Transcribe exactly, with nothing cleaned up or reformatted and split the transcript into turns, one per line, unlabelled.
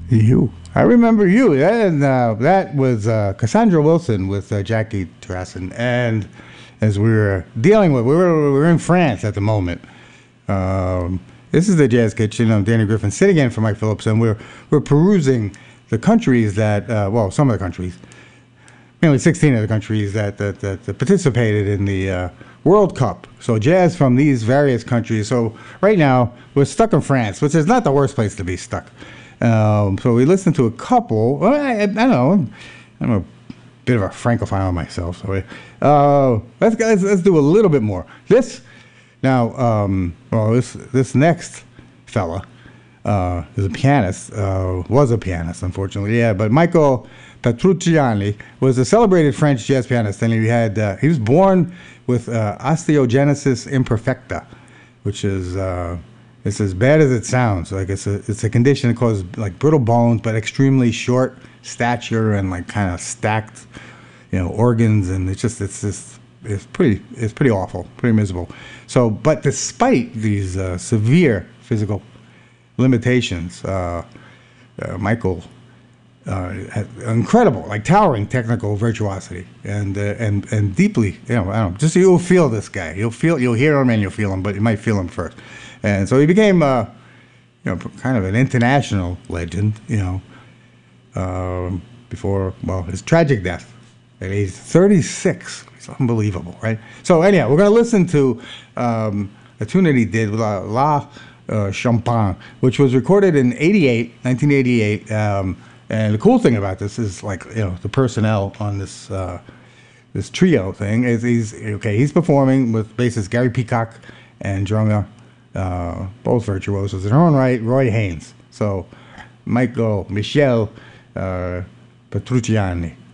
You. I remember you. And uh, that was uh, Cassandra Wilson with uh, Jackie Trasson. And as we were dealing with, we were, we were in France at the moment. Um, this is the Jazz Kitchen. I'm Danny Griffin, sitting in for Mike Phillips, and we're we're perusing the countries that, uh, well, some of the countries, mainly sixteen of the countries that that, that, that participated in the uh, World Cup. So jazz from these various countries. So right now we're stuck in France, which is not the worst place to be stuck. Um, so we listened to a couple. Well, I, I, I don't know. I'm a bit of a francophile myself. So we, uh, let's, let's let's do a little bit more. This now, um, well, this this next fella uh, is a pianist. Uh, was a pianist, unfortunately. Yeah, but Michael Petrucciani was a celebrated French jazz pianist, and he had uh, he was born with uh, osteogenesis imperfecta, which is uh, it's as bad as it sounds. Like it's a it's a condition that causes like brittle bones, but extremely short stature and like kind of stacked, you know, organs, and it's just it's just it's pretty it's pretty awful, pretty miserable. So, but despite these uh, severe physical limitations, uh, uh, Michael. Uh, incredible, like towering technical virtuosity, and uh, and and deeply, you know, I don't know, just you'll feel this guy. You'll feel, you'll hear him, and you'll feel him, but you might feel him first. And so he became, uh, you know, kind of an international legend, you know, um, before well his tragic death at age thirty-six. It's unbelievable, right? So anyhow, we're gonna listen to um, a tune that he did, La, La uh, Champagne, which was recorded in eighty-eight, nineteen eighty-eight. Um, And the cool thing about this is, like, you know, the personnel on this uh, this trio thing is he's okay. He's performing with bassist Gary Peacock and drummer, uh, both virtuosos in their own right, Roy Haynes. So, Michael Michel uh, Petrucciani.